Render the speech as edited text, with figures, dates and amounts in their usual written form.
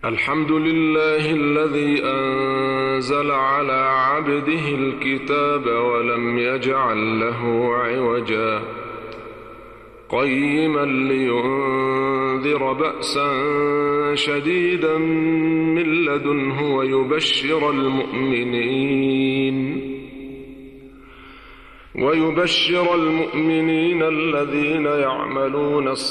الحمد لله الذي أنزل على عبده الكتاب ولم يجعل له عوجا قيما لينذر بأسا شديدا من لدنه ويبشر المؤمنين الذين يعملون